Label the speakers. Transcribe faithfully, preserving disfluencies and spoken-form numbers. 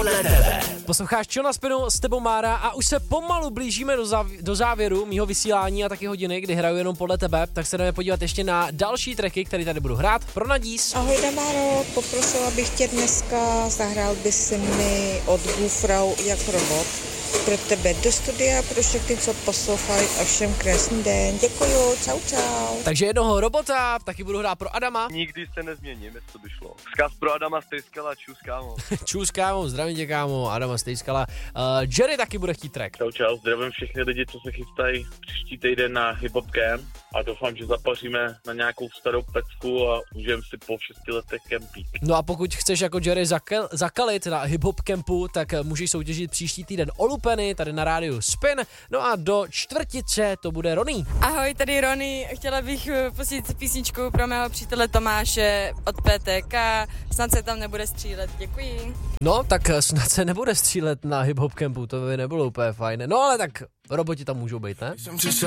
Speaker 1: Podle tebe.
Speaker 2: Posloucháš Čo na spinu, s tebou Mára a už se pomalu blížíme do, záv- do závěru mýho vysílání a taky hodiny, kdy hraju jenom podle tebe, tak se jdeme podívat ještě na další tracky, které tady budu hrát pro Nadís.
Speaker 3: Ahoj Damáro, poprosila bych tě dneska, zahrál by si mi od Gufrau jak robot. Pro tebe do studia, pro všechny, co poslouchali a všem krásný den. Děkuju, čau čau.
Speaker 2: Takže jednoho robota, taky budu hrát pro Adama.
Speaker 4: Nikdy se nezměním, jestli to by šlo. Vzkaz pro Adama Stejskala, čus kámo.
Speaker 2: Čus kámo, zdravím tě kámo, Adama Stejskala. Uh, Jerry taky bude chtít track.
Speaker 5: Čau čau, zdravím všechny lidi, co se chystají příští týden na Hip Hop Camp a doufám, že zapaříme na nějakou starou pecku a užijeme si po šesti letech kempík.
Speaker 2: No a pokud chceš jako Jerry zakal- zakalit na Hip Hop Campu, tak můžeš soutěžit příští týden o lupeny tady na rádiu Spin. No a do čtvrtice to bude Rony.
Speaker 6: Ahoj, tady Rony. Chtěla bych pustit písničku pro mého přítele Tomáše od P T K. Snad se tam nebude střílet. Děkuji.
Speaker 2: No, tak snad se nebude střílet na Hip Hop Campu, to by nebylo úplně fajn. No ale tak roboti tam můžou být, ne?